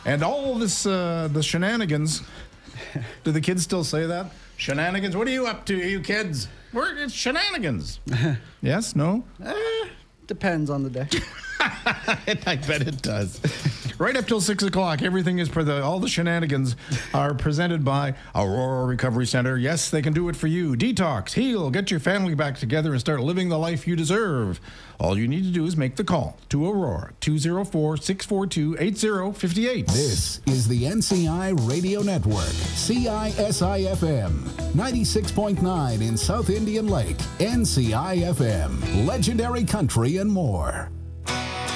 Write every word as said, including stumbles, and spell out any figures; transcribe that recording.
And all this, uh, the shenanigans, do the kids still say that? Shenanigans? What are you up to, you kids? We're, it's shenanigans. Yes? No? Eh, depends on the day. I bet it does. Right up till six o'clock, everything is for the all the shenanigans are presented by Aurora Recovery Center. Yes, they can do it for you. Detox, heal, get your family back together and start living the life you deserve. All you need to do is make the call to Aurora, two oh four, six four two, eight oh five eight. This is the N C I Radio Network, C I S I F M, ninety-six point nine in South Indian Lake, N C I F M, legendary country and more.